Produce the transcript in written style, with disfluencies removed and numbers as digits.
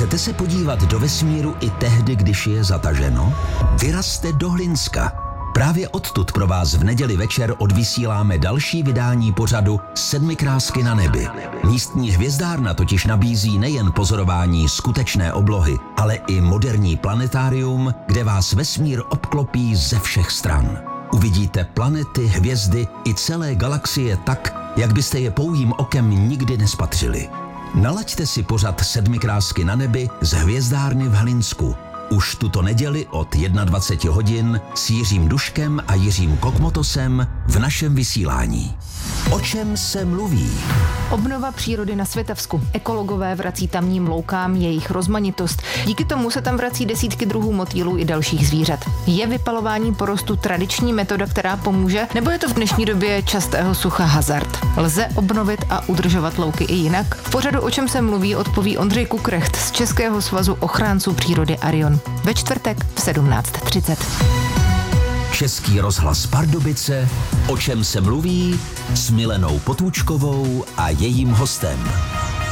Chcete se podívat do vesmíru i tehdy, když je zataženo? Vyrazte do Hlinska. Právě odtud pro vás v neděli večer odvysíláme další vydání pořadu Sedmikrásky na nebi. Místní hvězdárna totiž nabízí nejen pozorování skutečné oblohy, ale i moderní planetárium, kde vás vesmír obklopí ze všech stran. Uvidíte planety, hvězdy i celé galaxie tak, jak byste je pouhým okem nikdy nespatřili. Nalaďte si pořad Sedmikrásky na nebi z hvězdárny v Hlinsku. Už tuto neděli od 21 hodin s Jiřím Duškem a Jiřím Kokmotosem v našem vysílání. O čem se mluví? Obnova přírody na Světavsku. Ekologové vrací tamním loukám jejich rozmanitost. Díky tomu se tam vrací desítky druhů motýlů i dalších zvířat. Je vypalování porostu tradiční metoda, která pomůže, nebo je to v dnešní době častého sucha hazard? Lze obnovit a udržovat louky i jinak? V pořadu O čem se mluví odpoví Ondřej Kukrecht z Českého svazu ochránců přírody Arion. Ve čtvrtek v 17:30. Český rozhlas Pardubice, O čem se mluví s Milenou Potůčkovou a jejím hostem.